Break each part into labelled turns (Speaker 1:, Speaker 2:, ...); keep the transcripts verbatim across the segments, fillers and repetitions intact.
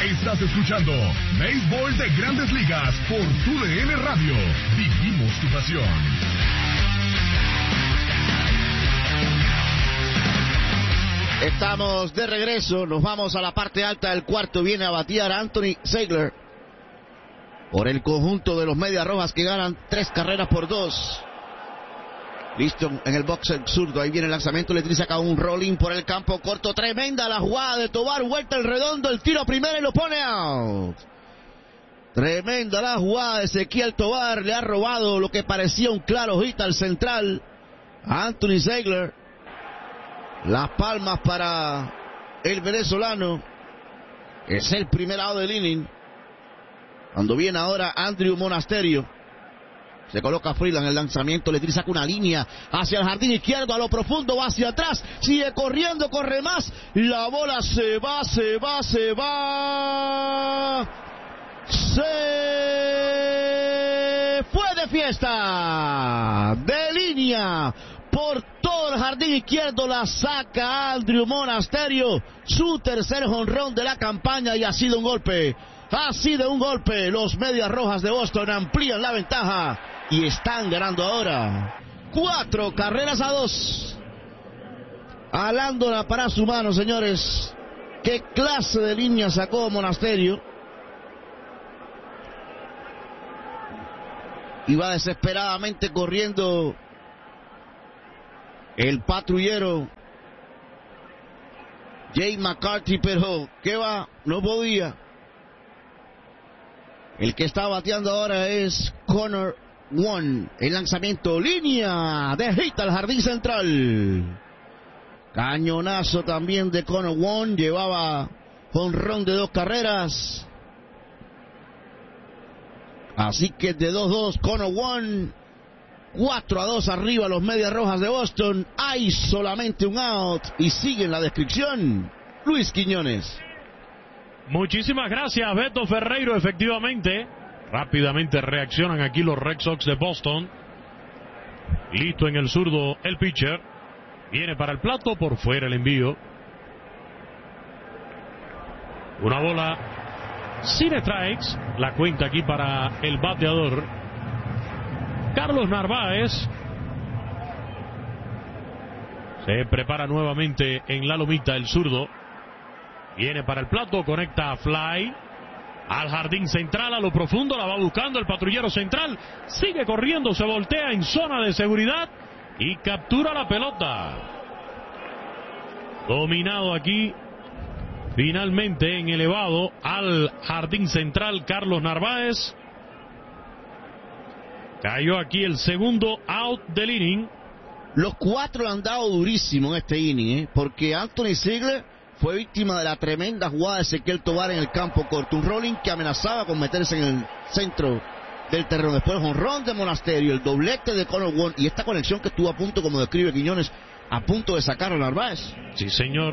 Speaker 1: Estás escuchando Béisbol de Grandes Ligas por Tu D N Radio. Vivimos tu pasión.
Speaker 2: Estamos de regreso, nos vamos a la parte alta del cuarto. Viene a batear Anthony Ziegler por el conjunto de los Medias Rojas, que ganan tres carreras por dos. Listo en el box el zurdo, ahí viene el lanzamiento, le saca un rolling por el campo corto. Tremenda la jugada de Tovar, vuelta el redondo, el tiro a primera y lo pone out. Tremenda la jugada de Ezequiel Tovar, le ha robado lo que parecía un claro hit al central a Anthony Ziegler. Las palmas para el venezolano. Es el primer out del inning. Cuando viene ahora Andrew Monasterio. Se coloca Freeland, el lanzamiento, le saca una línea hacia el jardín izquierdo, a lo profundo, va hacia atrás, sigue corriendo, corre más, la bola se va, se va, se va, se fue de fiesta, de línea, por todo el jardín izquierdo, la saca Andrew Monasterio, su tercer jonrón de la campaña, y ha sido un golpe, ha sido un golpe, los Medias Rojas de Boston amplían la ventaja, y están ganando ahora cuatro carreras a dos. Alándola para su mano, señores. Qué clase de línea sacó Monasterio. Iba desesperadamente corriendo el patrullero Jay McCarthy, pero ¿qué va? No podía. El que está bateando ahora es Connor Wong. El lanzamiento, línea de hit al jardín central. Cañonazo también de Connor Wong. Llevaba jonrón de dos carreras. Así que de dos dos Connor Wong. cuatro a dos arriba los Medias Rojas de Boston. Hay solamente un out. Y sigue en la descripción Luis Quiñones.
Speaker 3: Muchísimas gracias, Beto Ferreiro. Efectivamente, rápidamente reaccionan aquí los Red Sox de Boston. Listo en el zurdo el pitcher. Viene para el plato, por fuera el envío. Una bola sin strikes. La cuenta aquí para el bateador Carlos Narváez. Se prepara nuevamente en la lomita el zurdo. Viene para el plato, conecta a fly al jardín central, a lo profundo, la va buscando el patrullero central, sigue corriendo, se voltea en zona de seguridad y captura la pelota. Dominado aquí finalmente en elevado al jardín central Carlos Narváez. Cayó aquí el segundo out del inning.
Speaker 2: Los cuatro le han dado durísimo en este inning, ¿eh? Porque Anthony Ziegler fue víctima de la tremenda jugada de Ezequiel Tovar en el campo corto. Un rolling que amenazaba con meterse en el centro del terreno. Después el jonrón de Monasterio, el doblete de Connor Wong y esta conexión que estuvo a punto, como describe Quiñones, a punto de sacar a Narváez.
Speaker 3: Sí, señor.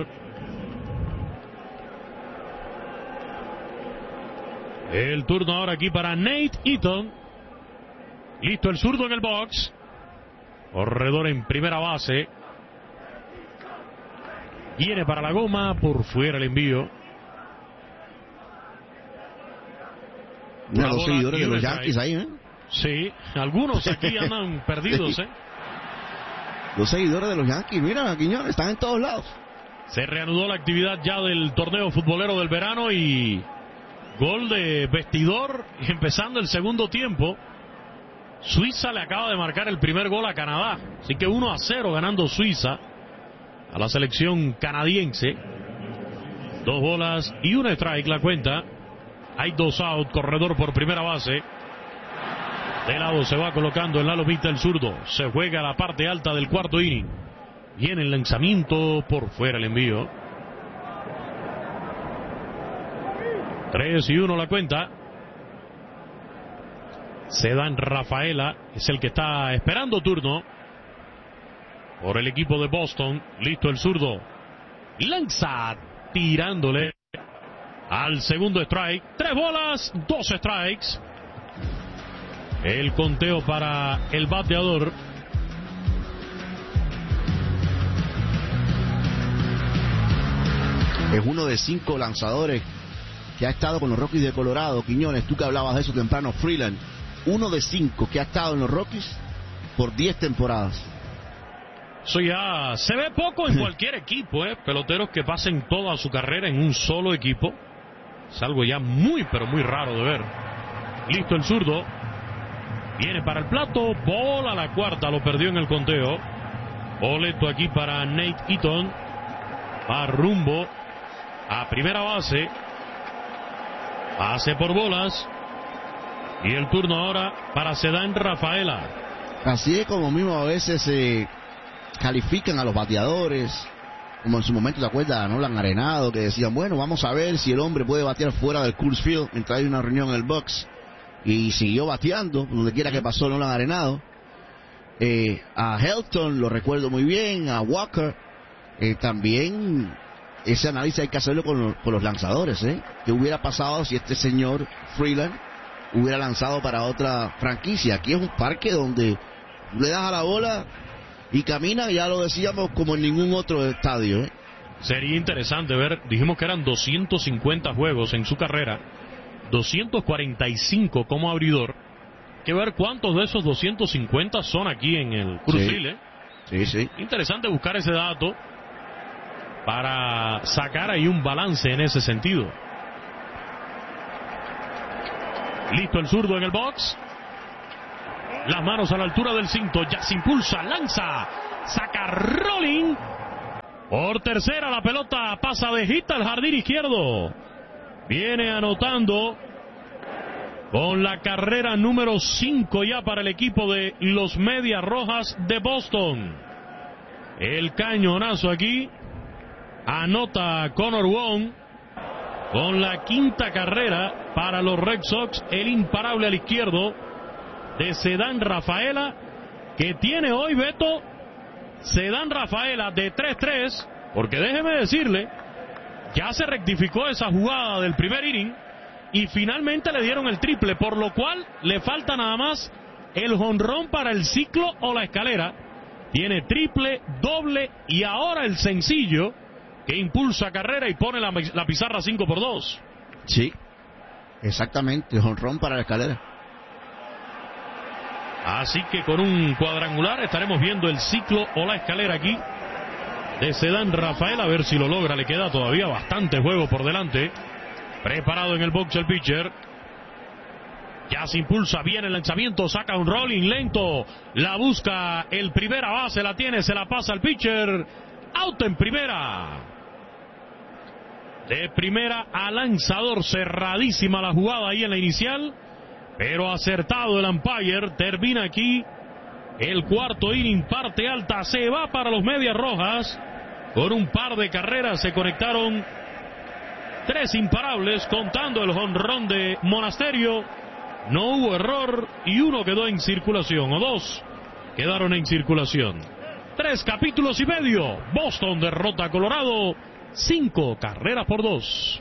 Speaker 3: El turno ahora aquí para Nate Eaton. Listo el zurdo en el box. Corredor en primera base. Viene para la goma, por fuera el envío.
Speaker 2: Una los seguidores de los Yankees ahí, ¿eh?
Speaker 3: Sí, algunos aquí andan perdidos, ¿eh?
Speaker 2: Los seguidores de los Yankees, mira, Quiñones, están en todos lados.
Speaker 3: Se reanudó la actividad ya del torneo futbolero del verano y gol de vestidor empezando el segundo tiempo. Suiza le acaba de marcar el primer gol a Canadá, así que uno a cero ganando Suiza a la selección canadiense. Dos bolas y un strike la cuenta. Hay dos out, corredor por primera base. De lado se va colocando en la lomita el zurdo. Se juega la parte alta del cuarto inning. Viene el lanzamiento, por fuera el envío. Tres y uno la cuenta. Se da en Rafaela, es el que está esperando turno por el equipo de Boston. Listo el zurdo. Lanza tirándole al segundo strike. Tres bolas, dos strikes. El conteo para el bateador.
Speaker 2: Es uno de cinco lanzadores que ha estado con los Rockies de Colorado. Quiñones, tú que hablabas de eso temprano, Freeland, uno de cinco que ha estado en los Rockies por diez temporadas.
Speaker 3: Eso ya se ve poco en cualquier equipo, ¿eh? Peloteros que pasen toda su carrera en un solo equipo. Es algo ya muy, pero muy raro de ver. Listo el zurdo. Viene para el plato. Bola a la cuarta. Lo perdió en el conteo. Boleto aquí para Nate Eaton. Va rumbo a primera base. Pase por bolas. Y el turno ahora para Cedán Rafaela.
Speaker 2: Así es como mismo a veces se eh, califican a los bateadores. Como en su momento, ¿te acuerdas? A Nolan Arenado, que decían, bueno, vamos a ver si el hombre puede batear fuera del Coors Field. Mientras hay una reunión en el box. Y siguió bateando, donde quiera que pasó Nolan Arenado. Eh, a Helton lo recuerdo muy bien, a Walker. Eh, también ese análisis hay que hacerlo con los, con los lanzadores, ¿eh? ¿Qué hubiera pasado si este señor Freeland hubiera lanzado para otra franquicia? Aquí es un parque donde le das a la bola y camina, ya lo decíamos, como en ningún otro estadio, ¿eh?
Speaker 3: Sería interesante ver, dijimos que eran doscientos cincuenta juegos en su carrera, doscientos cuarenta y cinco como abridor. Hay que ver cuántos de esos doscientos cincuenta son aquí en el Coors
Speaker 2: Sí.
Speaker 3: Field, ¿eh?
Speaker 2: Sí, sí.
Speaker 3: Interesante buscar ese dato para sacar ahí un balance en ese sentido. Listo el zurdo en el box. Las manos a la altura del cinto. Ya se impulsa, lanza, saca rolling. Por tercera la pelota pasa de hit al jardín izquierdo. Viene anotando con la carrera número cinco ya para el equipo de los Medias Rojas de Boston. El cañonazo aquí. Anota Connor Wong con la quinta carrera para los Red Sox. El imparable al izquierdo de Cedán Rafaela, que tiene hoy, Beto, Cedán Rafaela de tres tres, porque déjeme decirle, ya se rectificó esa jugada del primer inning y finalmente le dieron el triple, por lo cual le falta nada más el jonrón para el ciclo o la escalera. Tiene triple, doble y ahora el sencillo que impulsa carrera y pone la, la pizarra cinco por dos.
Speaker 2: Sí, exactamente, jonrón para la escalera.
Speaker 3: Así que con un cuadrangular estaremos viendo el ciclo o la escalera aquí de Cedán Rafael, a ver si lo logra. Le queda todavía bastante juego por delante. Preparado en el box el pitcher. Ya se impulsa bien el lanzamiento, saca un rolling lento, la busca el primera base, la tiene, se la pasa al pitcher. Out en primera. De primera a lanzador, cerradísima la jugada ahí en la inicial, pero acertado el umpire. Termina aquí el cuarto inning, parte alta, se va para los Medias Rojas. Con un par de carreras se conectaron tres imparables, contando el jonrón de Monasterio. No hubo error y uno quedó en circulación, o dos quedaron en circulación. Tres capítulos y medio. Boston derrota a Colorado, cinco carreras por dos.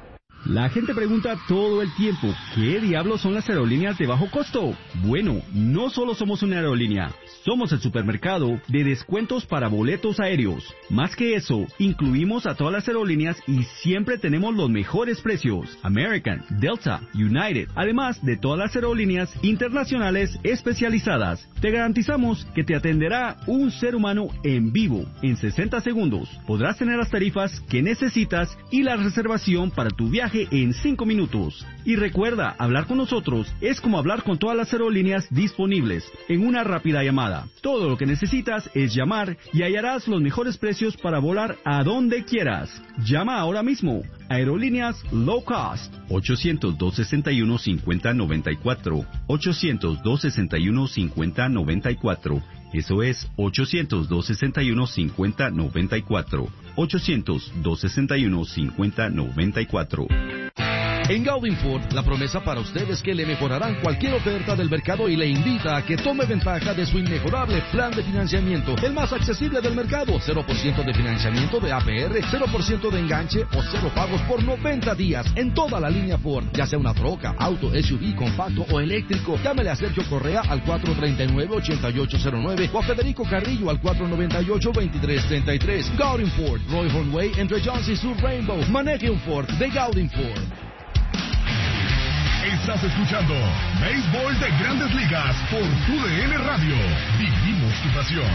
Speaker 4: La gente pregunta todo el tiempo, ¿qué diablos son las aerolíneas de bajo costo? Bueno, no solo somos una aerolínea, somos el supermercado de descuentos para boletos aéreos. Más que eso, incluimos a todas las aerolíneas y siempre tenemos los mejores precios. American, Delta, United, además de todas las aerolíneas internacionales especializadas. Te garantizamos que te atenderá un ser humano en vivo. En sesenta segundos podrás tener las tarifas que necesitas y la reservación para tu viaje en cinco minutos. Y recuerda, hablar con nosotros es como hablar con todas las aerolíneas disponibles en una rápida llamada. Todo lo que necesitas es llamar y hallarás los mejores precios para volar a donde quieras. Llama ahora mismo. Aerolíneas Low Cost. ochocientos, dos sesenta y uno, cincuenta noventa y cuatro. ochocientos, dos sesenta y uno, cincuenta noventa y cuatro. Eso es ochocientos, dos sesenta y uno, cincuenta noventa y cuatro. ochocientos, dos sesenta y uno, cincuenta noventa y cuatro.
Speaker 5: En Gaudin Ford, la promesa para usted es que le mejorarán cualquier oferta del mercado y le invita a que tome ventaja de su inmejorable plan de financiamiento, el más accesible del mercado. cero por ciento de financiamiento de A P R, cero por ciento de enganche o cero pagos por noventa días en toda la línea Ford, ya sea una troca, auto, S U V, compacto o eléctrico. Llámele a Sergio Correa al cuatro tres nueve, ocho ocho cero nueve o a Federico Carrillo al cuatro nueve ocho, dos tres tres tres. Gaudin Ford, Roy Hornway entre Johnson y Sur Rainbow. Maneje un Ford de Gaudin Ford.
Speaker 1: Estás escuchando Béisbol de Grandes Ligas por Tu D N Radio. Vivimos tu pasión.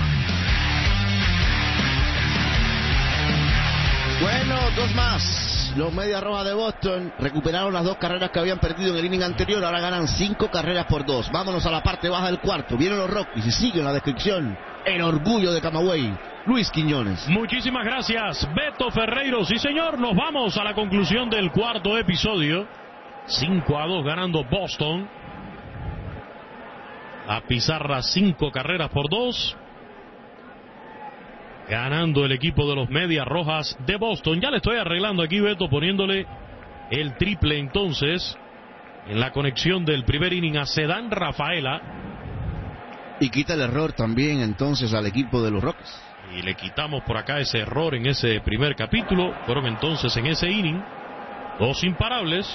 Speaker 2: Bueno, dos más. Los Medias Rojas de Boston recuperaron las dos carreras que habían perdido en el inning anterior. Ahora ganan cinco carreras por dos. Vámonos a la parte baja del cuarto. Vienen los Rockies y sigue en la descripción el orgullo de Camagüey, Luis Quiñones.
Speaker 3: Muchísimas gracias, Beto Ferreiro. Sí, señor, nos vamos a la conclusión del cuarto episodio. cinco a dos ganando Boston. La pizarra, cinco carreras por dos. Ganando el equipo de los Medias Rojas de Boston. Ya le estoy arreglando aquí, Beto, poniéndole el triple entonces en la conexión del primer inning a Cedán Rafaela.
Speaker 2: Y quita el error también entonces al equipo de los Rockies.
Speaker 3: Y le quitamos por acá ese error en ese primer capítulo. Fueron entonces en ese inning dos imparables.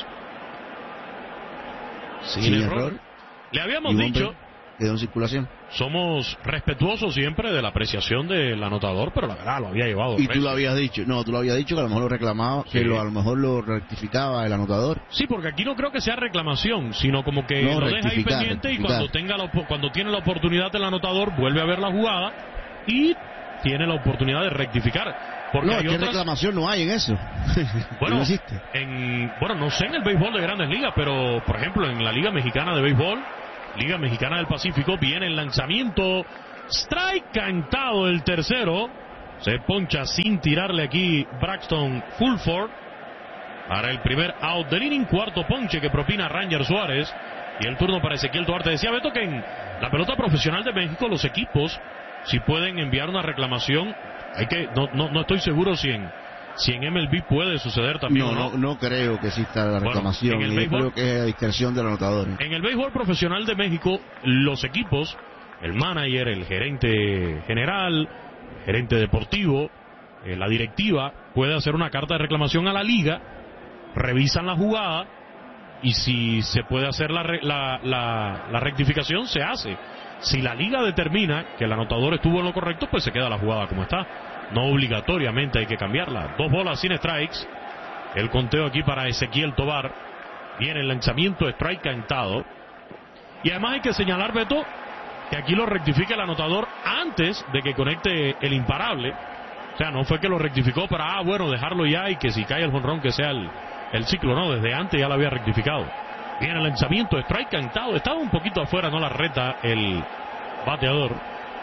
Speaker 3: Sin,
Speaker 2: Sin
Speaker 3: error.
Speaker 2: error.
Speaker 3: Le habíamos
Speaker 2: Y
Speaker 3: dicho...
Speaker 2: quedó en circulación.
Speaker 3: Somos respetuosos siempre de la apreciación del anotador, pero la verdad lo había llevado.
Speaker 2: Y tú lo habías dicho, no, tú lo habías dicho que a lo mejor lo reclamaba,
Speaker 3: Sí.
Speaker 2: que lo, a lo mejor lo rectificaba el anotador.
Speaker 3: Sí, porque aquí no creo que sea reclamación, sino como que
Speaker 2: No,
Speaker 3: lo deja ahí
Speaker 2: rectificar,
Speaker 3: pendiente y
Speaker 2: rectificar.
Speaker 3: cuando tenga la, op- cuando tiene la oportunidad el anotador vuelve a ver la jugada y tiene la oportunidad de rectificar. Porque
Speaker 2: No,
Speaker 3: hay
Speaker 2: es que
Speaker 3: otras-
Speaker 2: reclamación no hay en eso.
Speaker 3: Bueno,
Speaker 2: no existe.
Speaker 3: en, bueno, no sé en el béisbol de Grandes Ligas, pero por ejemplo en la Liga Mexicana de Béisbol, Liga Mexicana del Pacífico, viene el lanzamiento, strike cantado el tercero, se poncha sin tirarle aquí Braxton Fulford para el primer out del inning, cuarto ponche que propina Ranger Suárez y el turno para Ezequiel Duarte. Decía Beto que en la pelota profesional de México los equipos si pueden enviar una reclamación, hay que no no, no estoy seguro si en Si en M L B puede suceder también.
Speaker 2: No,
Speaker 3: o no,
Speaker 2: no, no creo que exista la
Speaker 3: Bueno,
Speaker 2: reclamación.
Speaker 3: en el
Speaker 2: y yo
Speaker 3: béisbol-
Speaker 2: creo que es a discreción del anotador.
Speaker 3: En el béisbol profesional de México, los equipos, el manager, el gerente general, el gerente deportivo, eh, la directiva, puede hacer una carta de reclamación a la liga, revisan la jugada y si se puede hacer la, re- la, la, la rectificación, se hace. Si la liga determina que el anotador estuvo en lo correcto, pues se queda la jugada como está. No obligatoriamente hay que cambiarla. Dos bolas sin strikes. El conteo aquí para Ezequiel Tobar. Viene el lanzamiento, strike cantado. Y además hay que señalar, Beto, que aquí lo rectifica el anotador antes de que conecte el imparable. O sea, no fue que lo rectificó para, ah, bueno, dejarlo ya y que si cae el jonrón que sea el, el ciclo. No, desde antes ya lo había rectificado. Viene el lanzamiento, strike cantado. Estaba un poquito afuera, no la reta el bateador.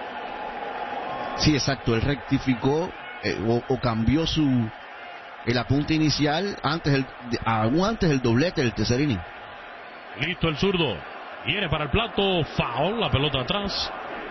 Speaker 2: Sí, exacto. Él rectificó eh, o, o cambió su el apunte inicial antes el, de- aún antes del doblete del tercer inning.
Speaker 3: Listo el zurdo. Viene para el plato. Foul. La pelota atrás.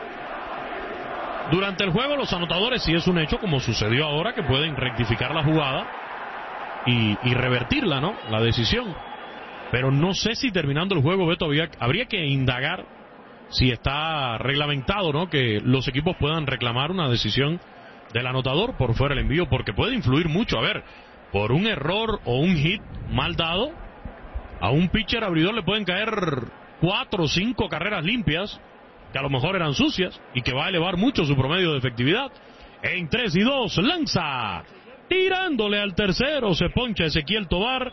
Speaker 3: Durante el juego los anotadores, sí es un hecho como sucedió ahora, que pueden rectificar la jugada y, y revertirla, ¿no? La decisión. Pero no sé si terminando el juego, Beto, había- habría que indagar si está reglamentado, ¿no? Que los equipos puedan reclamar una decisión del anotador por fuera del envío, porque puede influir mucho. A ver, por un error o un hit mal dado, a un pitcher abridor le pueden caer cuatro o cinco carreras limpias, que a lo mejor eran sucias, y que va a elevar mucho su promedio de efectividad. En tres y dos, lanza, tirándole al tercero, se poncha Ezequiel Tobar.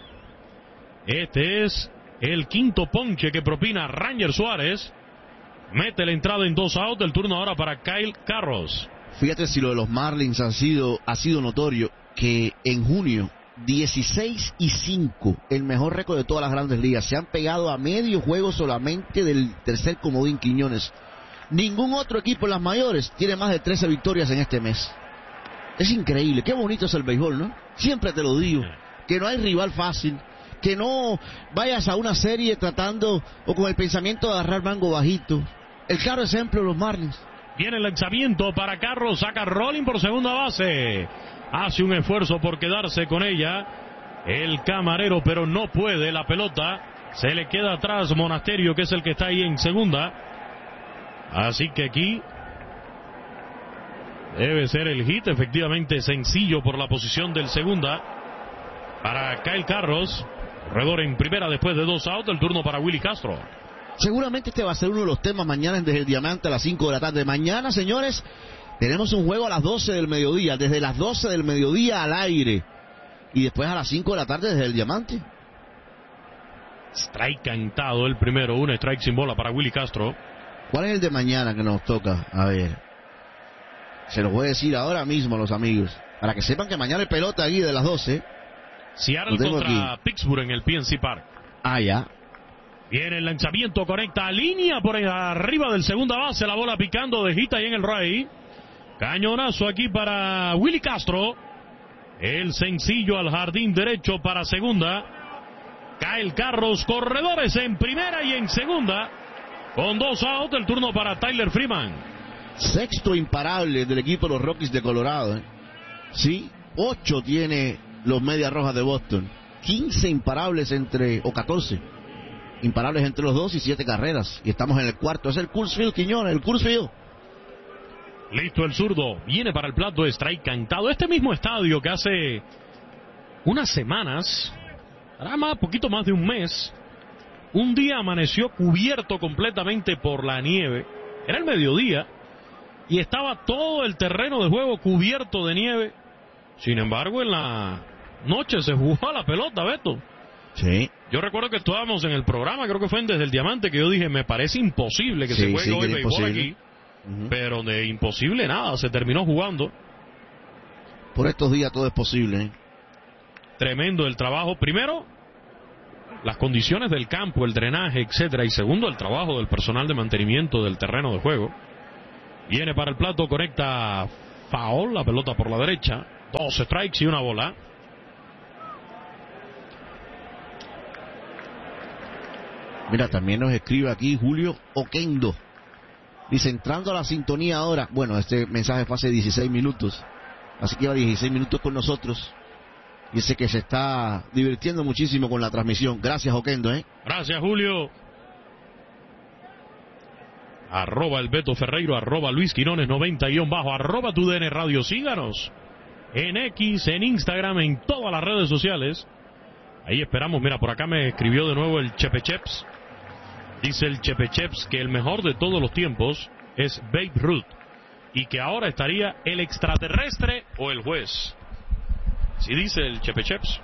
Speaker 3: Este es el quinto ponche que propina Ranger Suárez. Mete la entrada en dos out, el turno ahora para Kyle Carros.
Speaker 2: Fíjate si lo de los Marlins ha sido, ha sido notorio, que en junio, dieciséis y cinco, el mejor récord de todas las grandes ligas. Se han pegado a medio juego solamente del tercer comodín Quiñones. Ningún otro equipo en las mayores tiene más de trece victorias en este mes. Es increíble, qué bonito es el béisbol, ¿no? Siempre te lo digo, que no hay rival fácil, que no vayas a una serie tratando o con el pensamiento de agarrar mango bajito. El claro ejemplo, los Marlins.
Speaker 3: Viene el lanzamiento para Carros, saca Rolling por segunda base. Hace un esfuerzo por quedarse con ella el camarero, pero no puede. La pelota se le queda atrás Monasterio, que es el que está ahí en segunda. Así que aquí debe ser el hit, efectivamente sencillo por la posición del segunda para Kyle Carros. Corredor en primera después de dos outs, el turno para Willy Castro.
Speaker 2: Seguramente este va a ser uno de los temas mañana desde el Diamante a las cinco de la tarde. Mañana, señores, tenemos un juego a las doce del mediodía, desde las doce del mediodía al aire. Y después a las cinco de la tarde desde el Diamante.
Speaker 3: Strike cantado el primero, un strike sin bola para Willy Castro.
Speaker 2: ¿Cuál es el de mañana que nos toca? A ver. Se los voy a decir ahora mismo a los amigos. Para que sepan que mañana hay pelota aquí de las doce.
Speaker 3: Seattle contra aquí. Pittsburgh en el P N C Park.
Speaker 2: Ah, ya.
Speaker 3: Viene el lanzamiento, conecta línea por arriba del segunda base. La bola picando de hit ahí en el right. Cañonazo aquí para Willy Castro. El sencillo al jardín derecho para segunda. Kyle Carros, corredores en primera y en segunda. Con dos out, el turno para Tyler Freeman.
Speaker 2: Sexto imparable del equipo de los Rockies de Colorado. ¿eh? Sí, ocho tiene los Medias Rojas de Boston. quince imparables entre, o catorce imparables entre los dos y siete carreras. Y estamos en el cuarto. Es el Coors Field, Quiñones, el Coors Field.
Speaker 3: Listo el zurdo. Viene para el plato de strike cantado. Este mismo estadio que hace unas semanas, hará más, poquito más de un mes, un día amaneció cubierto completamente por la nieve. Era el mediodía y estaba todo el terreno de juego cubierto de nieve. Sin embargo, en la noche se jugó a la pelota, Beto.
Speaker 2: Sí.
Speaker 3: Yo recuerdo que estábamos en el programa, creo que fue en Desde el Diamante, que yo dije, me parece imposible que
Speaker 2: sí,
Speaker 3: se juegue
Speaker 2: sí,
Speaker 3: hoy béisbol
Speaker 2: imposible.
Speaker 3: aquí.
Speaker 2: Uh-huh.
Speaker 3: Pero de imposible nada, se terminó jugando.
Speaker 2: Por estos días todo es posible. ¿eh?
Speaker 3: Tremendo el trabajo. Primero, las condiciones del campo, el drenaje, etcétera. Y segundo, el trabajo del personal de mantenimiento del terreno de juego. Viene para el plato, conecta foul, la pelota por la derecha. Dos strikes y una bola.
Speaker 2: Mira, también nos escribe aquí Julio Oquendo. Dice, entrando a la sintonía ahora. Bueno, este mensaje fue hace dieciséis minutos. Así que lleva dieciséis minutos con nosotros. Dice que se está divirtiendo muchísimo con la transmisión. Gracias, Oquendo, ¿eh?
Speaker 3: Gracias, Julio. Arroba el Beto Ferreiro, arroba Luis Quirones noventa guión bajo, arroba tu D N Radio. Síganos en X, en Instagram, en todas las redes sociales. Ahí esperamos. Mira, por acá me escribió de nuevo el Chepe Cheps. Dice el Chepe Cheps que el mejor de todos los tiempos es Babe Ruth y que ahora estaría el extraterrestre o el juez. ¿Sí dice el Chepe Cheps?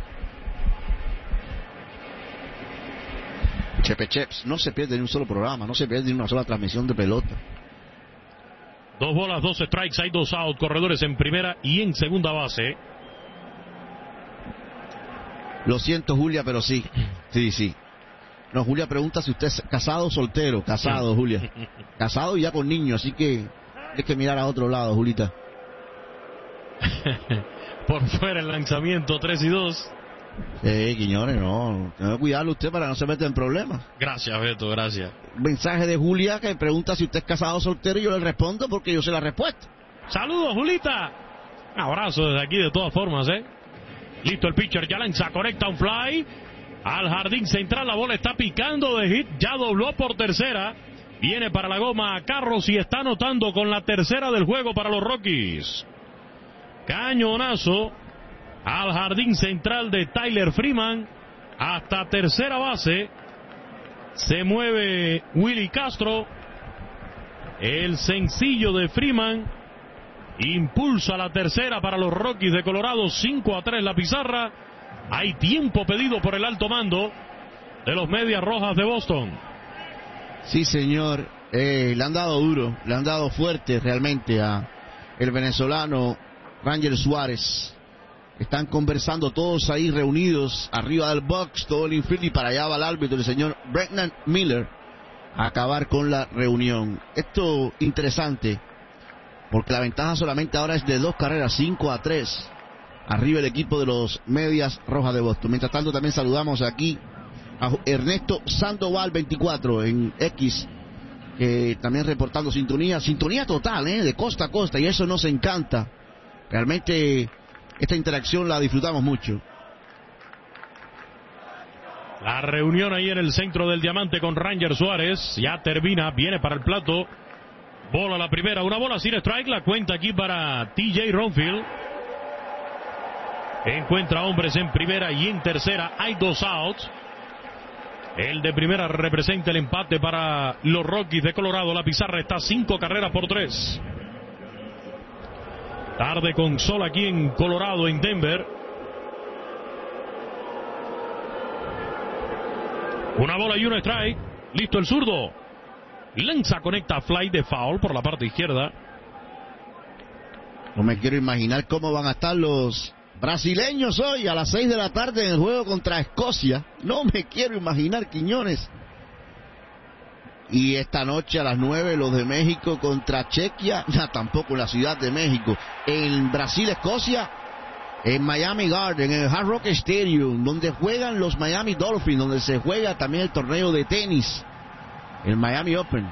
Speaker 2: Chepe Cheps no se pierde ni un solo programa, no se pierde ni una sola transmisión de pelota.
Speaker 3: Dos bolas, dos strikes, hay dos out, corredores en primera y en segunda base.
Speaker 2: Lo siento, Julia, pero sí, sí, sí. No, Julia pregunta si usted es casado o soltero. Casado, Julia. Casado y ya con niños, así que hay que mirar a otro lado, Julita.
Speaker 3: Por fuera el lanzamiento, tres y dos.
Speaker 2: Eh, Quiñones, no. Tengo que cuidarlo usted para no se meter en problemas.
Speaker 3: Gracias, Beto, gracias.
Speaker 2: Mensaje de Julia que pregunta si usted es casado o soltero y yo le respondo porque yo sé la respuesta.
Speaker 3: Saludos, Julita. Un abrazo desde aquí de todas formas, ¿eh? Listo el pitcher, ya lanza, conecta un fly al jardín central, la bola está picando de hit, ya dobló por tercera, viene para la goma a Carros y está anotando con la tercera del juego para los Rockies. Cañonazo al jardín central de Tyler Freeman, hasta tercera base, se mueve Willy Castro, el sencillo de Freeman, impulsa la tercera para los Rockies de Colorado, cinco a tres la pizarra. Hay tiempo pedido por el alto mando de los Medias Rojas de Boston.
Speaker 2: Sí, señor. Eh, le han dado duro, le han dado fuerte realmente a el venezolano Ranger Suárez. Están conversando todos ahí reunidos arriba del box, todo el infield, y para allá va el árbitro, el señor Brennan Miller, a acabar con la reunión. Esto interesante, porque la ventaja solamente ahora es de dos carreras, cinco a tres. Arriba el equipo de los Medias Rojas de Boston. Mientras tanto también saludamos aquí a Ernesto Sandoval veinticuatro en X, eh, también reportando sintonía, sintonía total, eh, de costa a costa, y eso nos encanta. Realmente esta interacción la disfrutamos mucho.
Speaker 3: La reunión ahí en el centro del diamante con Ranger Suárez ya termina, viene para el plato. Bola la primera, una bola sin strike, la cuenta aquí para T J Ronfield. Encuentra hombres en primera y en tercera, hay dos outs. El de primera representa el empate para los Rockies de Colorado. La pizarra está cinco carreras por tres. Tarde con sol aquí en Colorado, en Denver. Una bola y un strike. Listo el zurdo. Lanza, conecta fly de foul por la parte izquierda.
Speaker 2: No me quiero imaginar cómo van a estar los brasileños hoy a las seis de la tarde en el juego contra Escocia. No me quiero imaginar, Quiñones. Y esta noche a las nueve los de México contra Chequia, ya tampoco en la Ciudad de México. En Brasil, Escocia, en Miami Garden, en el Hard Rock Stadium, donde juegan los Miami Dolphins, donde se juega también el torneo de tenis, el Miami Open.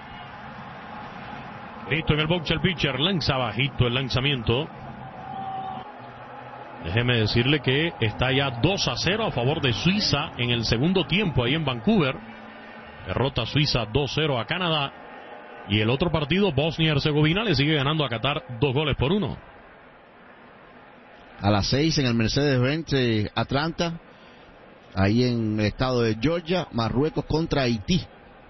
Speaker 3: Listo en el box el pitcher, lanza bajito el lanzamiento. Déjeme decirle que está ya dos a cero a favor de Suiza en el segundo tiempo ahí en Vancouver. Derrota Suiza dos cero a Canadá. Y el otro partido, Bosnia y Herzegovina, le sigue ganando a Qatar dos goles por uno.
Speaker 2: A las seis en el Mercedes-Benz Atlanta, ahí en el estado de Georgia, Marruecos contra Haití.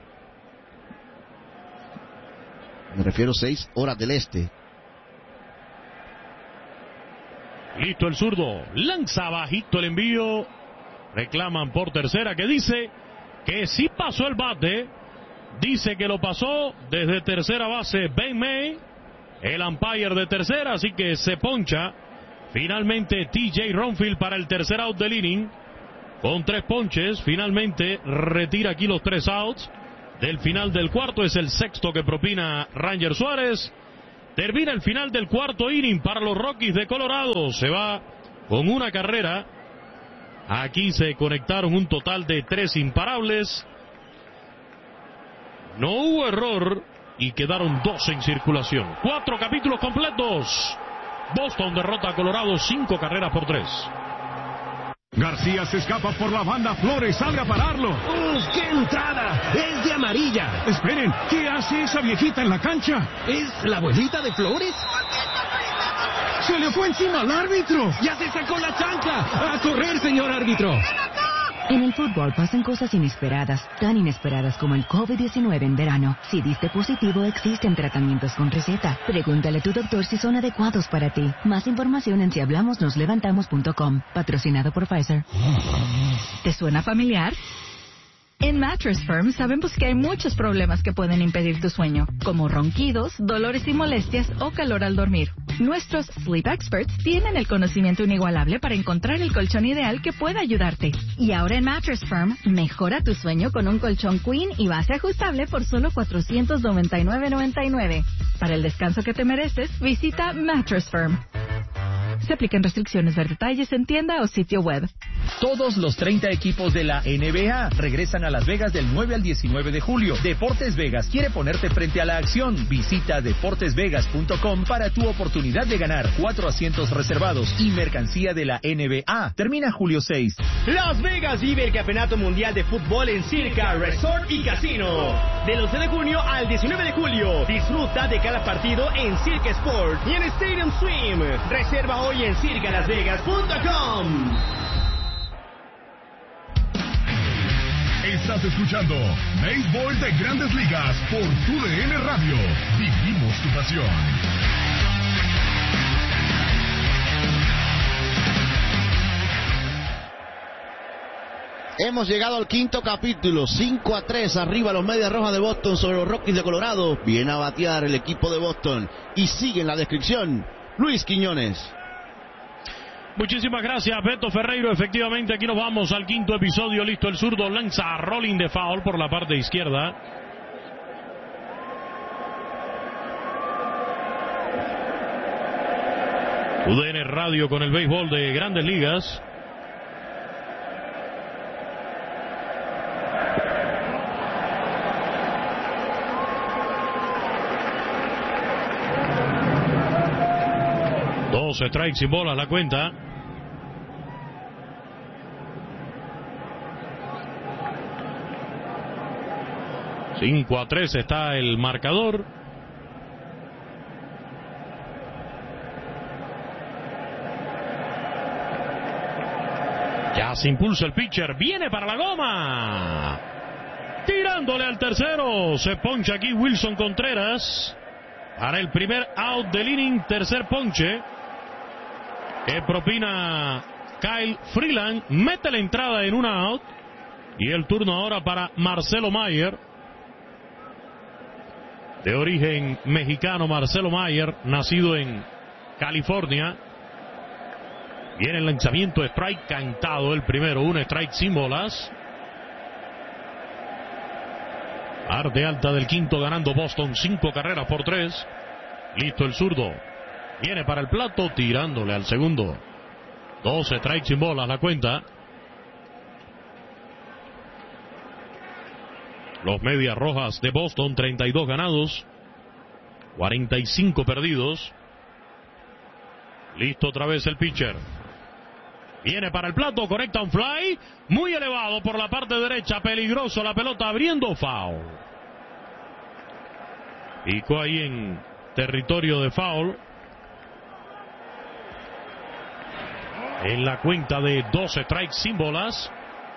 Speaker 2: Me refiero seis horas del este.
Speaker 3: Listo el zurdo, lanza bajito el envío. Reclaman por tercera, que dice que sí pasó el bate. Dice que lo pasó desde tercera base Ben May, el umpire de tercera, así que se poncha finalmente T J Ronfield para el tercer out del inning. Con tres ponches, finalmente retira aquí los tres outs del final del cuarto. Es el sexto que propina Ranger Suárez. Termina el final del cuarto inning para los Rockies de Colorado. Se va con una carrera. Aquí se conectaron un total de tres imparables. No hubo error y quedaron dos en circulación. Cuatro capítulos completos. Boston derrota a Colorado cinco carreras por tres.
Speaker 1: García se escapa por la banda. Flores, salga a pararlo.
Speaker 6: ¡Uf, qué entrada! ¡Es de amarilla!
Speaker 1: Esperen, ¿qué hace esa viejita en la cancha?
Speaker 6: ¿Es la abuelita de Flores?
Speaker 1: ¡Se le fue encima al árbitro!
Speaker 6: ¡Ya se sacó la chancla! ¡A correr, señor árbitro!
Speaker 7: En el fútbol pasan cosas inesperadas, tan inesperadas como el COVID diecinueve en verano. Si diste positivo, existen tratamientos con receta. Pregúntale a tu doctor si son adecuados para ti. Más información en si hablamos nos levantamos punto com. Patrocinado por Pfizer.
Speaker 8: ¿Te suena familiar? En Mattress Firm sabemos que hay muchos problemas que pueden impedir tu sueño, como ronquidos, dolores y molestias o calor al dormir. Nuestros Sleep Experts tienen el conocimiento inigualable para encontrar el colchón ideal que pueda ayudarte. Y ahora en Mattress Firm, mejora tu sueño con un colchón Queen y base ajustable por solo cuatrocientos noventa y nueve noventa y nueve. Para el descanso que te mereces, visita Mattress Firm. Se aplican restricciones, ver detalles en tienda o sitio web.
Speaker 9: Todos los treinta equipos de la N B A regresan a Las Vegas del nueve al diecinueve de julio. Deportes Vegas quiere ponerte frente a la acción. Visita deportes vegas punto com para tu oportunidad de ganar cuatro asientos reservados y mercancía de la N B A. Termina julio seis.
Speaker 10: Las Vegas vive el Campeonato Mundial de Fútbol en Circa Resort y Casino. Del once de junio al diecinueve de julio. Disfruta de cada partido en Circa Sport y en Stadium Swim. Reserva hoy en circa las vegas punto com.
Speaker 1: Estás escuchando Béisbol de Grandes Ligas por Tu D N Radio. Vivimos tu pasión.
Speaker 2: Hemos llegado al quinto capítulo, cinco a tres arriba los Medias Rojas de Boston sobre los Rockies de Colorado. Viene a batear el equipo de Boston y sigue en la descripción Luis Quiñones.
Speaker 3: Muchísimas gracias, Beto Ferreiro. Efectivamente, aquí nos vamos al quinto episodio. Listo el zurdo, lanza rolling de foul por la parte izquierda. U D N Radio con el béisbol de Grandes Ligas. Dos strikes y bolas la cuenta. cinco a tres está el marcador. Ya se impulsa el pitcher. Viene para la goma. Tirándole al tercero. Se poncha aquí Wilson Contreras. Para el primer out del inning. Tercer ponche que propina Kyle Freeland. Mete la entrada en una out. Y el turno ahora para Marcelo Mayer. De origen mexicano, Marcelo Mayer, nacido en California. Viene el lanzamiento, strike cantado el primero, un strike sin bolas. Parte alta del quinto ganando Boston, cinco carreras por tres. Listo el zurdo. Viene para el plato, tirándole al segundo. Dos strikes sin bolas la cuenta. Los Medias Rojas de Boston, treinta y dos ganados, cuarenta y cinco perdidos. Listo otra vez el pitcher. Viene para el plato, conecta un fly, muy elevado por la parte derecha, peligroso la pelota abriendo, foul. Picó ahí en territorio de foul. En la cuenta de dos strikes sin bolas.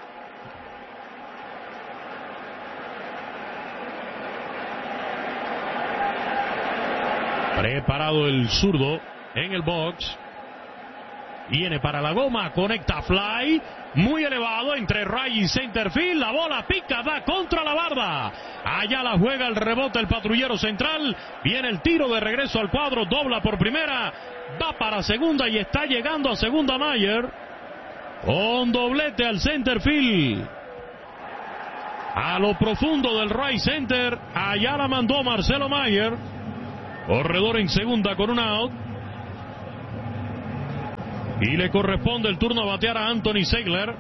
Speaker 3: Preparado el zurdo en el box. Viene para la goma, conecta fly, muy elevado entre right y center field. La bola pica, va contra la barda. Allá la juega el rebote el patrullero central. Viene el tiro de regreso al cuadro, dobla por primera, va para segunda y está llegando a segunda Mayer. Con doblete al center field. A lo profundo del right center, allá la mandó Marcelo Mayer. Corredor en segunda con un out. Y le corresponde el turno a batear a Anthony Ziegler.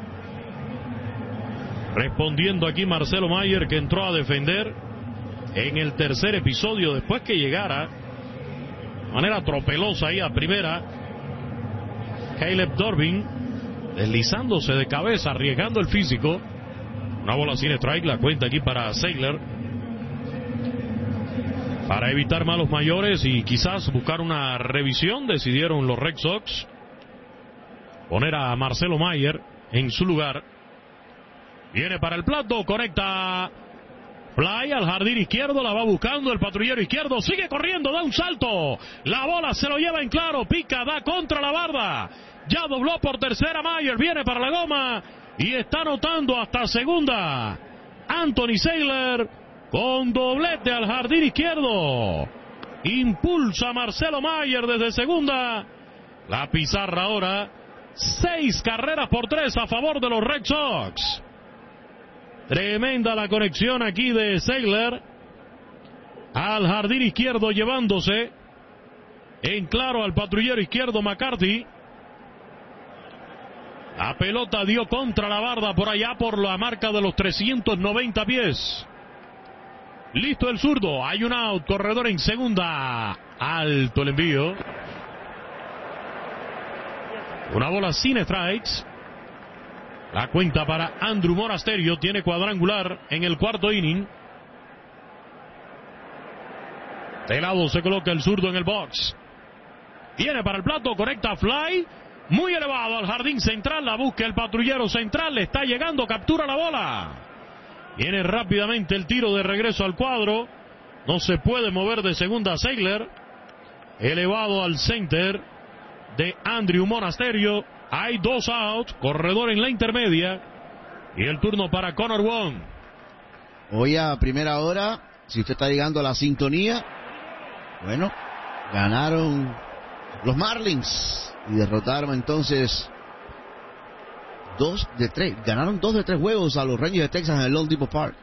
Speaker 3: Respondiendo aquí Marcelo Mayer, que entró a defender en el tercer episodio después que llegara de manera tropelosa ahí a primera Caleb Durbin, deslizándose de cabeza, arriesgando el físico. Una bola sin strike, la cuenta aquí para Ziegler. Para evitar malos mayores y quizás buscar una revisión, decidieron los Red Sox poner a Marcelo Mayer en su lugar. Viene para el plato, conecta fly al jardín izquierdo, la va buscando el patrullero izquierdo, sigue corriendo, da un salto, la bola se lo lleva en claro, pica, da contra la barda, ya dobló por tercera Mayer, viene para la goma y está anotando hasta segunda Anthony Ziegler. Con doblete al jardín izquierdo. Impulsa Marcelo Mayer desde segunda. La pizarra ahora. Seis carreras por tres a favor de los Red Sox. Tremenda la conexión aquí de Ziegler. Al jardín izquierdo llevándose en claro al patrullero izquierdo McCarthy. La pelota dio contra la barda por allá por la marca de los trescientos noventa pies. Listo el zurdo, hay un out, corredor en segunda, alto el envío. Una bola sin strikes. La cuenta para Andrew Monasterio, tiene cuadrangular en el cuarto inning. De lado se coloca el zurdo en el box. Viene para el plato, conecta fly, muy elevado al jardín central, la busca el patrullero central, le está llegando, captura la bola. Viene rápidamente el tiro de regreso al cuadro. No se puede mover de segunda Ziegler. Elevado al center de Andrew Monasterio. Hay dos outs. Corredor en la intermedia. Y el turno para Connor Wong.
Speaker 2: Hoy a primera hora, si usted está llegando a la sintonía, bueno, ganaron los Marlins. Y derrotaron entonces Dos de tres, ganaron dos de tres juegos a los Rangers de Texas en el Lone Depot Park.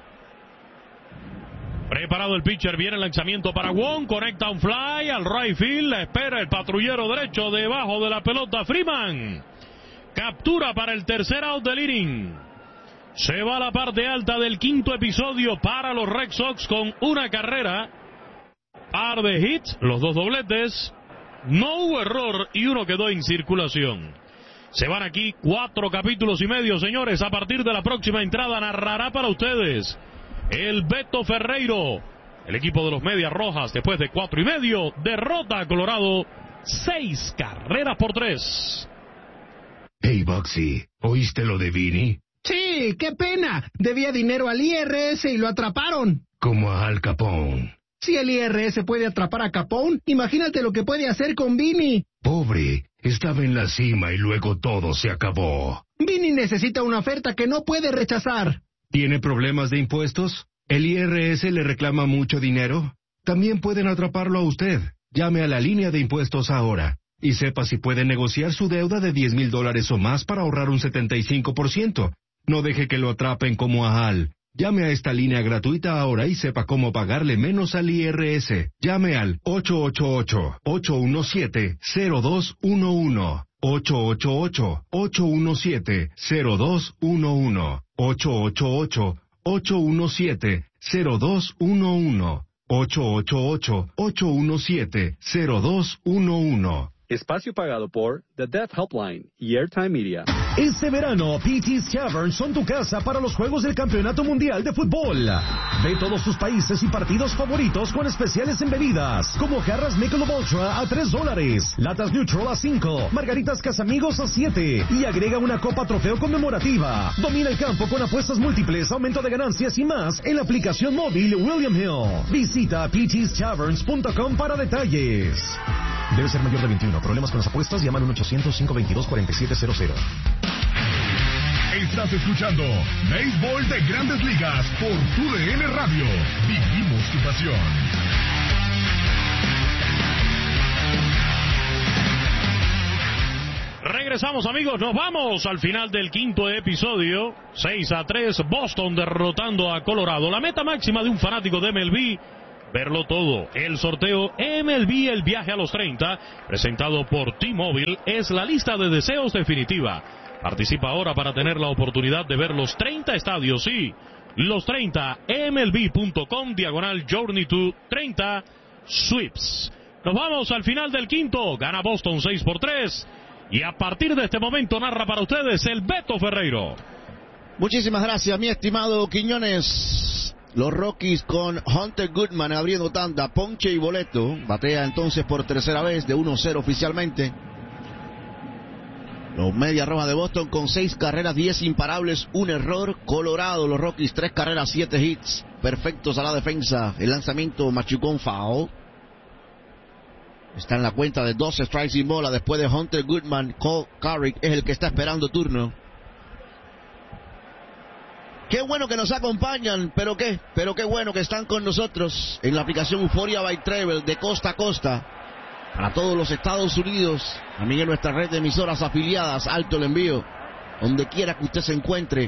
Speaker 3: Preparado el pitcher, viene el lanzamiento para Wong, conecta un fly al right field, la espera el patrullero derecho debajo de la pelota Freeman. Captura para el tercer out del inning. Se va a la parte alta del quinto episodio para los Red Sox con una carrera, par de hits, los dos dobletes, no hubo error y uno quedó en circulación. Se van aquí cuatro capítulos y medio, señores. A partir de la próxima entrada narrará para ustedes el Beto Ferreiro. El equipo de los Medias Rojas, después de cuatro y medio, derrota a Colorado seis carreras por tres.
Speaker 11: Hey, Boxy, ¿oíste lo de Vinny?
Speaker 12: Sí, qué pena. Debía dinero al I R S y lo atraparon.
Speaker 11: Como a Al Capone.
Speaker 12: Si el I R S puede atrapar a Capone, imagínate lo que puede hacer con Vinny.
Speaker 11: Pobre, Estaba en la cima y luego todo se acabó.
Speaker 12: Vinny necesita una oferta que no puede rechazar.
Speaker 11: ¿Tiene problemas de impuestos? ¿El I R S le reclama mucho dinero? También pueden atraparlo a usted. Llame a la línea de impuestos ahora y sepa si puede negociar su deuda de diez mil dólares o más para ahorrar un setenta y cinco por ciento. No deje que lo atrapen como a Al. Llame a esta línea gratuita ahora y sepa cómo pagarle menos al I R S. Llame al ocho ocho ocho, ocho uno siete, cero dos uno uno. ocho ocho ocho, ocho uno siete, cero dos uno uno. ocho ocho ocho, ocho uno siete, cero dos uno uno. ocho ocho ocho, ocho uno siete, cero dos uno uno.
Speaker 13: Espacio pagado por The Deaf Helpline y Airtime Media.
Speaker 14: Este verano, P T's Tavern son tu casa para los Juegos del Campeonato Mundial de Fútbol. Ve todos tus países y partidos favoritos con especiales en bebidas, como jarras Michelob Ultra a tres dólares, latas Neutral a cinco, margaritas Casamigos a siete, y agrega una copa trofeo conmemorativa. Domina el campo con apuestas múltiples, aumento de ganancias y más en la aplicación móvil William Hill. Visita P T's Taverns punto com para detalles. Debe ser mayor de veintiuno. Problemas con las apuestas, llaman al uno ochocientos, cinco veintidós, cuarenta y siete cero cero.
Speaker 1: Estás escuchando Béisbol de Grandes Ligas por Tu D N Radio. Vivimos tu pasión.
Speaker 3: Regresamos, amigos, nos vamos al final del quinto episodio. seis a tres, Boston derrotando a Colorado. La meta máxima de un fanático de M L B, verlo todo. El sorteo M L B El Viaje a los treinta, presentado por T-Mobile, es la lista de deseos definitiva. Participa ahora para tener la oportunidad de ver los treinta estadios, sí, los treinta, M L B punto com, diagonal Journey to treinta Sweeps. Nos vamos al final del quinto, gana Boston seis por tres, y a partir de este momento narra para ustedes el Beto Ferreiro.
Speaker 2: Muchísimas gracias, mi estimado Quiñones. Los Rockies con Hunter Goodman abriendo tanda, ponche y boleto. Batea entonces por tercera vez de uno cero oficialmente. Los Medias Rojas de Boston con seis carreras, diez imparables, un error. Colorado, los Rockies, tres carreras, siete hits. Perfectos a la defensa. El lanzamiento machucón foul. Está en la cuenta de doce strikes y bola después de Hunter Goodman. Cole Carrick es el que está esperando turno. Qué bueno que nos acompañan, pero qué, pero qué bueno que están con nosotros en la aplicación Euphoria by Travel de costa a costa para todos los Estados Unidos. También en nuestra red de emisoras afiliadas, alto el envío, donde quiera que usted se encuentre.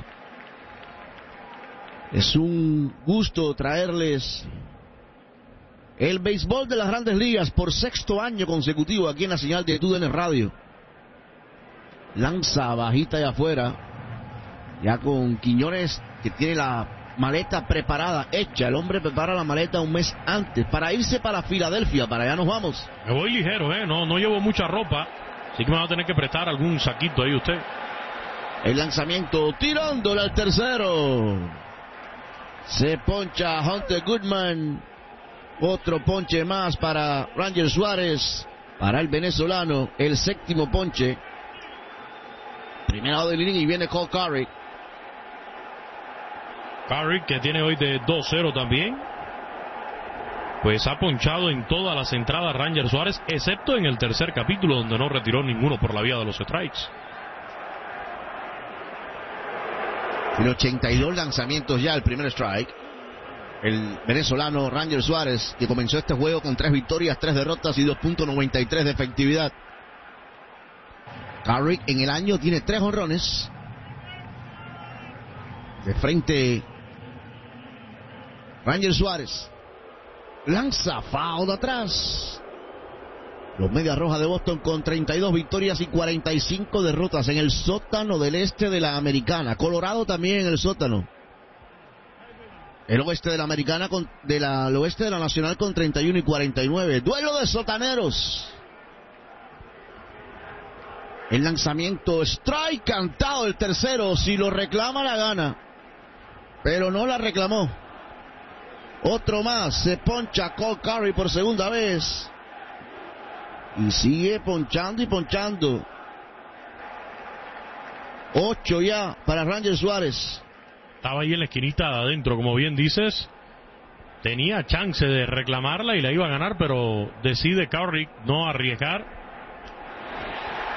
Speaker 2: Es un gusto traerles el béisbol de las Grandes Ligas por sexto año consecutivo aquí en la señal de Tu D N Radio. Lanza bajita y afuera, ya con Quiñones, que tiene la maleta preparada, hecha. El hombre prepara la maleta un mes antes para irse para Filadelfia. Para allá nos vamos.
Speaker 3: Me voy ligero, ¿eh? No, no llevo mucha ropa, así que me va a tener que prestar algún saquito ahí usted.
Speaker 2: El lanzamiento, tirándole al tercero. Se poncha Hunter Goodman. Otro ponche más para Ranger Suárez. Para el venezolano, el séptimo ponche. Primero del inning y viene Cole Carrick.
Speaker 3: Carrick, que tiene hoy de dos cero también, pues ha ponchado en todas las entradas Ranger Suárez, excepto en el tercer capítulo, donde no retiró ninguno por la vía de los strikes.
Speaker 2: Tiene ochenta y dos lanzamientos ya, el primer strike. El venezolano Ranger Suárez, que comenzó este juego con tres victorias, tres derrotas y dos punto noventa y tres de efectividad. Carrick en el año tiene tres jonrones. De frente Ranger Suárez lanza foul de atrás. Los Medias Rojas de Boston con treinta y dos victorias y cuarenta y cinco derrotas en el sótano del este de la Americana. Colorado también en el sótano. El oeste de la Americana con, de la, el oeste de la Nacional con treinta y uno y cuarenta y nueve. Duelo de sotaneros. El lanzamiento, strike cantado el tercero. Si lo reclama la gana, pero no la reclamó. Otro más, se poncha Cole Carrick por segunda vez. Y sigue ponchando y ponchando. Ocho ya para Ranger Suárez.
Speaker 3: Estaba ahí en la esquinita de adentro, como bien dices. Tenía chance de reclamarla y la iba a ganar, pero decide Carrick no arriesgar.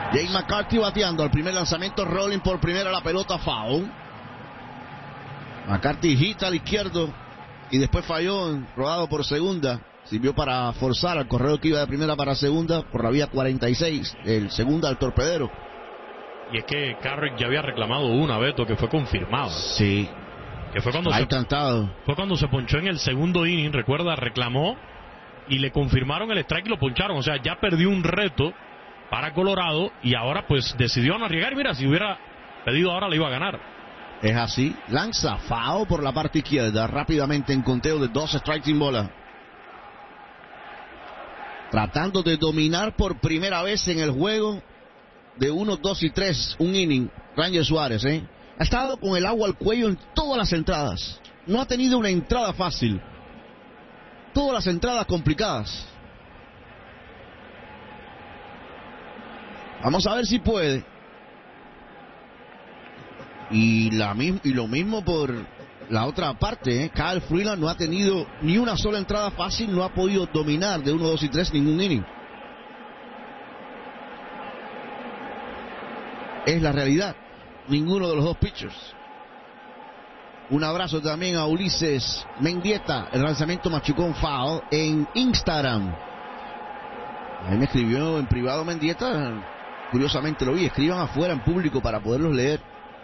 Speaker 2: Jay McCarthy bateando al primer lanzamiento, rolling por primera, la pelota foul. McCarthy hita al izquierdo y después falló, rodado por segunda. Sirvió para forzar al corredor que iba de primera para segunda por la vía cuarenta y seis, el segundo al torpedero.
Speaker 3: Y es que Carrick ya había reclamado una, Beto, que fue confirmado.
Speaker 2: Sí.
Speaker 3: Que fue cuando
Speaker 2: Hay
Speaker 3: se
Speaker 2: cantado.
Speaker 3: Fue cuando se ponchó en el segundo inning, recuerda, reclamó y le confirmaron el strike y lo poncharon. O sea, ya perdió un reto para Colorado y ahora pues decidió no arriesgar. Mira, si hubiera pedido ahora le iba a ganar.
Speaker 2: Es así, lanza foul por la parte izquierda, rápidamente en conteo de dos strikes sin bola. Tratando de dominar por primera vez en el juego de uno, dos y tres, un inning, Ranger Suárez, ¿eh? Ha estado con el agua al cuello en todas las entradas. No ha tenido una entrada fácil. Todas las entradas complicadas. Vamos a ver si puede. Y, la, y lo mismo por la otra parte, ¿eh? Kyle Freeland no ha tenido ni una sola entrada fácil, no ha podido dominar de uno, dos y tres ningún inning. Es la realidad. Ninguno de los dos pitchers. Un abrazo también a Ulises Mendieta, el lanzamiento machucón foul en Instagram. Ahí me escribió en privado Mendieta, curiosamente lo vi, escriban afuera en público para poderlos leer.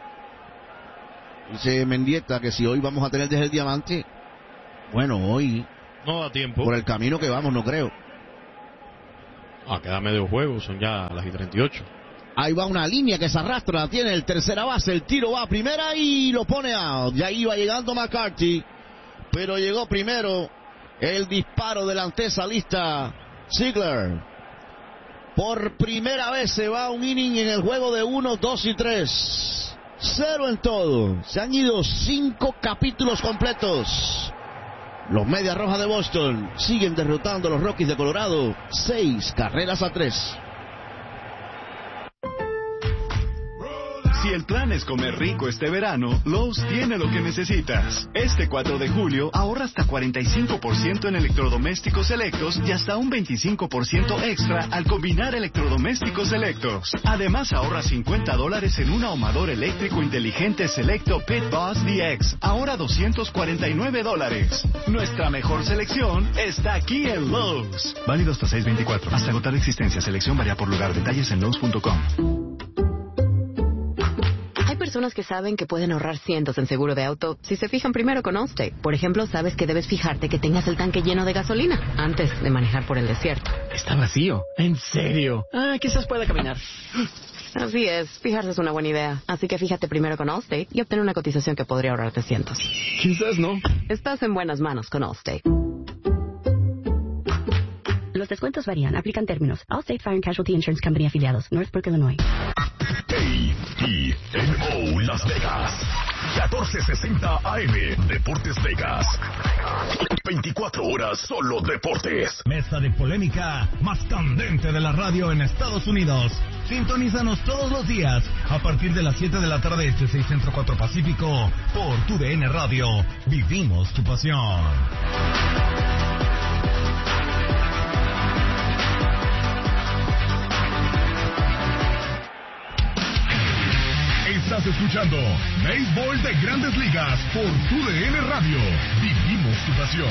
Speaker 2: Dice Mendieta que si hoy vamos a tener desde el diamante, bueno, hoy
Speaker 3: no da tiempo.
Speaker 2: Por el camino que vamos, no creo.
Speaker 3: Ah, queda medio juego, son ya las y treinta y ocho.
Speaker 2: Ahí va una línea que se arrastra, la tiene el tercera base, el tiro va a primera y lo pone out. Ya iba llegando McCarthy, pero llegó primero el disparo del antesalista Ziegler. Por primera vez se va un inning en el juego de uno, dos y tres. Cero en todo. Se han ido cinco capítulos completos. Los Medias Rojas de Boston siguen derrotando a los Rockies de Colorado, seis carreras a tres.
Speaker 15: Si el plan es comer rico este verano, Lowe's tiene lo que necesitas. Este cuatro de julio ahorra hasta cuarenta y cinco por ciento en electrodomésticos selectos y hasta un veinticinco por ciento extra al combinar electrodomésticos selectos. Además ahorra cincuenta dólares en un ahumador eléctrico inteligente selecto Pit Boss D X, ahora doscientos cuarenta y nueve dólares. Nuestra mejor selección está aquí en Lowe's. Válido hasta seis veinticuatro. Hasta agotar existencia. Selección varía por lugar. Detalles en Lowe's punto com.
Speaker 16: Hay personas que saben que pueden ahorrar cientos en seguro de auto si se fijan primero con Allstate. Por ejemplo, sabes que debes fijarte que tengas el tanque lleno de gasolina antes de manejar por el desierto.
Speaker 6: Está vacío. ¿En serio? Ah, quizás pueda caminar.
Speaker 16: Así es, fijarse es una buena idea. Así que fíjate primero con Allstate y obtén una cotización que podría ahorrarte cientos.
Speaker 6: Quizás no.
Speaker 16: Estás en buenas manos con Allstate.
Speaker 17: Los descuentos varían. Aplican términos. Allstate Fire and Casualty Insurance Company afiliados. Northbrook, Illinois.
Speaker 1: A T N O Las Vegas. catorce sesenta A M. Deportes Vegas. veinticuatro horas solo deportes.
Speaker 18: Mesa de polémica más candente de la radio en Estados Unidos. Sintonízanos todos los días a partir de las siete de la tarde este seis Centro cuatro Pacífico por tu D N Radio. Vivimos tu pasión.
Speaker 1: Estás escuchando Béisbol de Grandes Ligas por tu D N Radio. Vivimos tu pasión.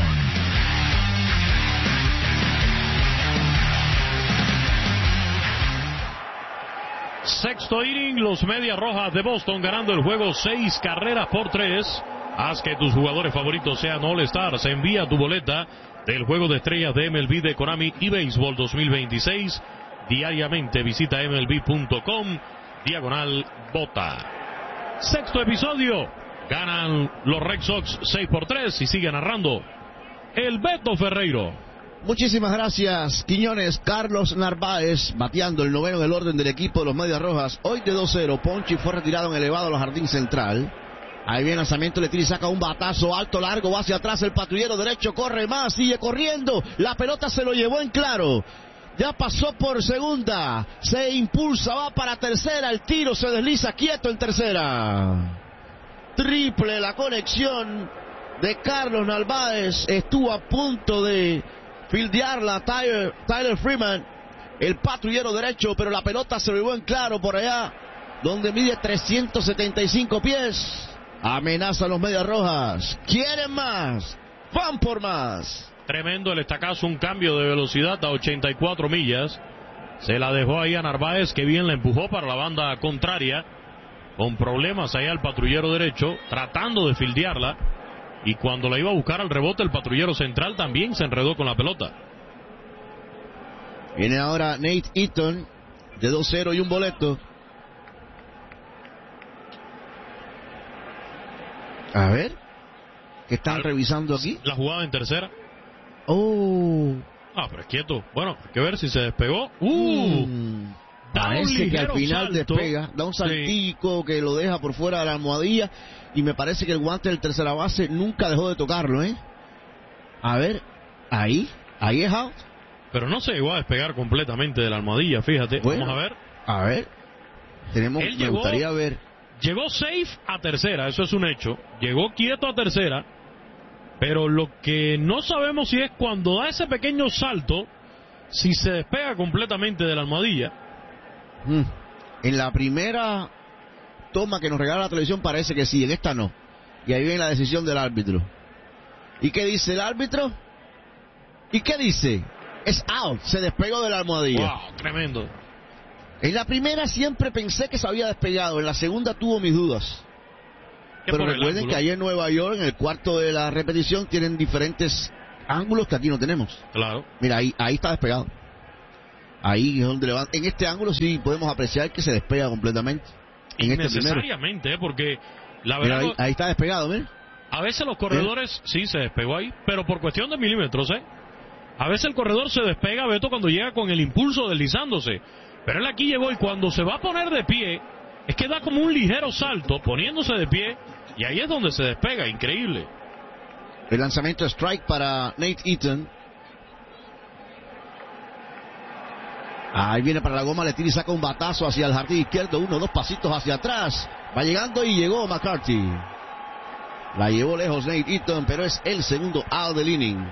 Speaker 3: Sexto inning, los Medias Rojas de Boston ganando el juego seis carreras por tres. Haz que tus jugadores favoritos sean All-Stars. Envía tu boleta del juego de estrellas de M L B de Konami y Béisbol dos mil veintiséis. Diariamente visita M L B punto com. Diagonal Bota. Sexto episodio. Ganan los Red Sox seis por tres y sigue narrando el Beto Ferreiro.
Speaker 2: Muchísimas gracias, Quiñones. Carlos Narváez bateando el noveno del orden del equipo de los Medias Rojas. Hoy de dos cero. Ponchi fue retirado en elevado a los jardín central. Ahí viene el lanzamiento, Letiri saca un batazo alto, largo, va hacia atrás el patrullero derecho, corre más, sigue corriendo. La pelota se lo llevó en claro. Ya pasó por segunda, se impulsa, va para tercera, el tiro se desliza quieto en tercera. Triple la conexión de Carlos Narváez, estuvo a punto de fildearla Tyler, Tyler Freeman, el patrullero derecho, pero la pelota se lo llevó en claro por allá, donde mide trescientos setenta y cinco pies. Amenaza a los Medias Rojas. Quieren más. Van por más.
Speaker 3: Tremendo el estacazo, un cambio de velocidad a ochenta y cuatro millas. Se la dejó ahí a Narváez, que bien la empujó para la banda contraria. Con problemas allá el patrullero derecho, tratando de fildearla. Y cuando la iba a buscar al rebote, el patrullero central también se enredó con la pelota.
Speaker 2: Viene ahora Nate Eaton, de dos cero y un boleto. A ver, ¿qué están revisando aquí?
Speaker 3: La jugada en tercera.
Speaker 2: Oh.
Speaker 3: Ah, pero es quieto. Bueno, hay que ver si se despegó. Uh.
Speaker 2: Mm. Parece que al final
Speaker 3: salto.
Speaker 2: despega, da un saltico sí. que lo deja por fuera de la almohadilla. Y me parece que el guante del tercera base nunca dejó de tocarlo, ¿eh? A ver, ahí, ahí es out.
Speaker 3: Pero no se llegó a despegar completamente de la almohadilla, fíjate.
Speaker 2: Bueno,
Speaker 3: vamos a ver.
Speaker 2: A ver, tenemos,
Speaker 3: Él
Speaker 2: me
Speaker 3: llegó,
Speaker 2: gustaría ver.
Speaker 3: Llegó safe a tercera, eso es un hecho. Llegó quieto a tercera. Pero lo que no sabemos si es cuando da ese pequeño salto, si se despega completamente de la almohadilla.
Speaker 2: Mm. En la primera toma que nos regala la televisión parece que sí, en esta no. Y ahí viene la decisión del árbitro. ¿Y qué dice el árbitro? ¿Y qué dice? Es out, se despegó de la almohadilla.
Speaker 3: Wow, tremendo.
Speaker 2: En la primera siempre pensé que se había despegado, en la segunda tuvo mis dudas. Pero recuerden que allá en Nueva York, en el cuarto de la repetición, tienen diferentes ángulos que aquí no tenemos.
Speaker 3: Claro.
Speaker 2: Mira, ahí, ahí está despegado. Ahí es donde levanta. En este ángulo sí podemos apreciar que se despega completamente. En este primero.
Speaker 3: Necesariamente, ¿eh? Porque la
Speaker 2: Mira,
Speaker 3: verdad...
Speaker 2: ahí, ahí está despegado, ¿ven?
Speaker 3: A veces los corredores, ¿Eh? sí, se despegó ahí, pero por cuestión de milímetros, ¿eh? A veces el corredor se despega, Beto, cuando llega con el impulso deslizándose. Pero él aquí llegó y cuando se va a poner de pie, es que da como un ligero salto, poniéndose de pie, y ahí es donde se despega, increíble.
Speaker 2: El lanzamiento strike para Nate Eaton. Ahí viene para la goma, le tira y saca un batazo hacia el jardín izquierdo, uno, dos pasitos hacia atrás. Va llegando y llegó McCarthy. La llevó lejos Nate Eaton, pero es el segundo out del inning.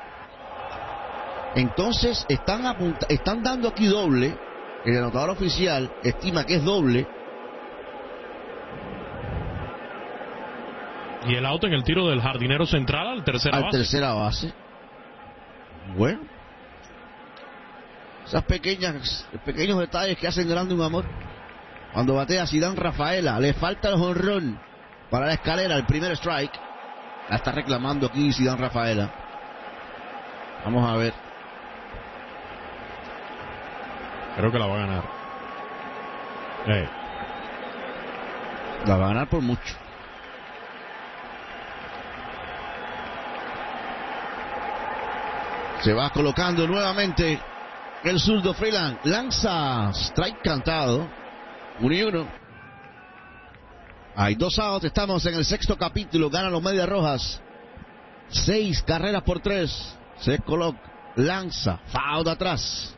Speaker 2: Entonces están, apunta- están dando aquí doble. El anotador oficial estima que es doble.
Speaker 3: Y el auto en el tiro del jardinero central al tercera
Speaker 2: al
Speaker 3: base.
Speaker 2: tercera base. Bueno. Esas pequeñas, pequeños detalles que hacen grande un amor. Cuando batea Zidane Rafaela, le falta el jonrón para la escalera, el primer strike. La está reclamando aquí Zidane Rafaela. Vamos a ver.
Speaker 3: Creo que la va a ganar. Eh.
Speaker 2: La va a ganar por mucho. Se va colocando nuevamente el zurdo Freeland. Lanza strike cantado. Uno y uno. Hay dos outs. Estamos en el sexto capítulo. Ganan los Medias Rojas. Seis carreras por tres. Se coloca. Lanza. Foul de atrás.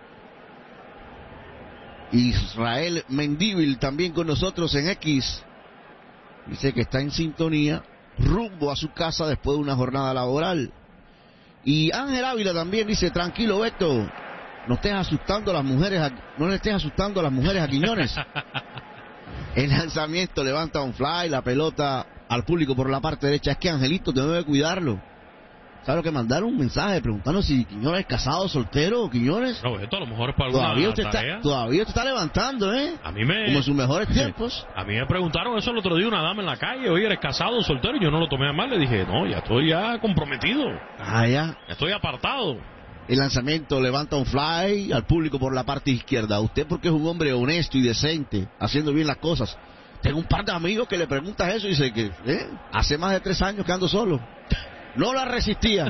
Speaker 2: Israel Mendívil también con nosotros en X. Dice que está en sintonía. Rumbo a su casa después de una jornada laboral. Y Ángel Ávila también dice, tranquilo Beto, no estés asustando a las mujeres, a, no le estés asustando a las mujeres a Quiñones. El lanzamiento levanta un fly, la pelota al público por la parte derecha. Es que Angelito debe cuidarlo. ¿Sabes lo que mandaron? Un mensaje preguntando si Quiñones es casado, soltero o Quiñones.
Speaker 3: No, esto a lo mejor es para alguna
Speaker 2: Todavía usted
Speaker 3: tarea.
Speaker 2: está, todavía usted está levantando, ¿eh?
Speaker 3: A mí me...
Speaker 2: Como en sus mejores tiempos.
Speaker 3: A mí me preguntaron eso el otro día una dama en la calle. Oye, ¿eres casado o soltero? Y yo no lo tomé a mal. Le dije, no, ya estoy ya comprometido.
Speaker 2: Ah, ya.
Speaker 3: Ya estoy apartado.
Speaker 2: El lanzamiento levanta un fly al público por la parte izquierda. Usted porque es un hombre honesto y decente, haciendo bien las cosas. Tengo un par de amigos que le preguntas eso y dice que ¿eh? hace más de tres años que ando solo. No la resistía.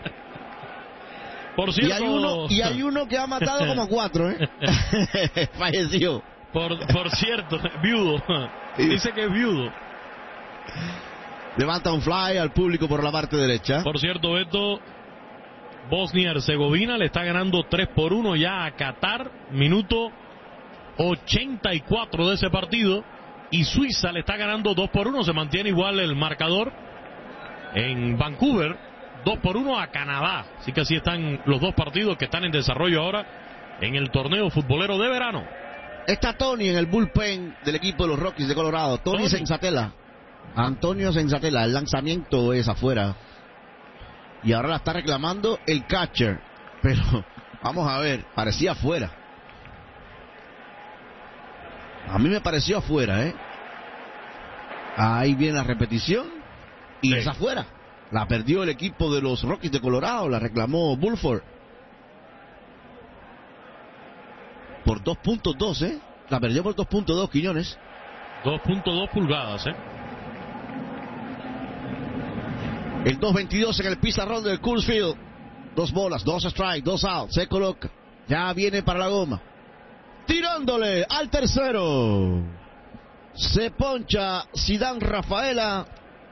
Speaker 3: Por cierto...
Speaker 2: Y hay uno, y hay uno que ha matado como cuatro, ¿eh? Falleció.
Speaker 3: Por, por cierto, viudo. Dice que es viudo.
Speaker 2: Levanta un fly al público por la parte derecha.
Speaker 3: Por cierto, Beto, Bosnia-Herzegovina le está ganando tres por uno ya a Qatar. Minuto ochenta y cuatro de ese partido. Y Suiza le está ganando dos por uno. Se mantiene igual el marcador en Vancouver. dos por uno a Canadá. Así que así están los dos partidos que están en desarrollo ahora en el torneo futbolero de verano.
Speaker 2: Está Tony en el bullpen del equipo de los Rockies de Colorado. Tony, Tony. Sensatela. Antonio Sensatela. El lanzamiento es afuera. Y ahora la está reclamando el catcher. Pero, vamos a ver, parecía afuera. A mí me pareció afuera, ¿eh? Ahí viene la repetición. Y sí. Es afuera. La perdió el equipo de los Rockies de Colorado. La reclamó Bulford. Por dos punto dos, ¿eh? La perdió por dos punto dos, Quiñones.
Speaker 3: dos punto dos pulgadas, ¿eh?
Speaker 2: El dos veintidós en el pizarrón del Coors Field. Dos bolas, dos strikes, dos outs. Se coloca. Ya viene para la goma. Tirándole al tercero. Se poncha Zidane Rafaela.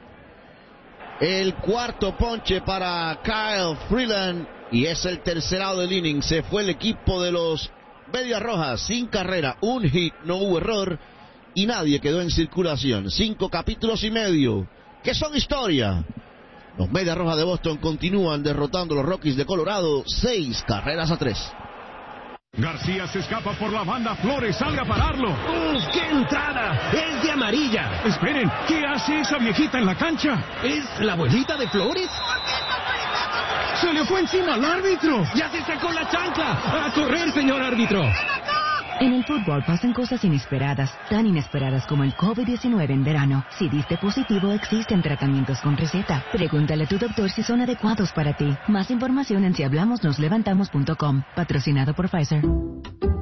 Speaker 2: El cuarto ponche para Kyle Freeland. Y es el tercer out del inning. Se fue el equipo de los Medias Rojas sin carrera, un hit, no hubo error y nadie quedó en circulación. Cinco capítulos y medio que son historia. Los Medias Rojas de Boston continúan derrotando a los Rockies de Colorado seis carreras a tres.
Speaker 19: García se escapa por la banda, Flores sale a pararlo.
Speaker 12: ¡Uf, qué entrada! ¡Es de amarilla!
Speaker 19: Esperen, ¿qué hace esa viejita en la cancha?
Speaker 12: ¿Es la abuelita de Flores?
Speaker 19: ¡Se le fue encima al árbitro!
Speaker 12: ¡Ya se sacó la chancla! ¡A correr, señor árbitro!
Speaker 7: En el fútbol pasan cosas inesperadas, tan inesperadas como el COVID diecinueve en verano. Si diste positivo, existen tratamientos con receta. Pregúntale a tu doctor si son adecuados para ti. Más información en si hablamos nos levantamos punto com. Patrocinado por Pfizer.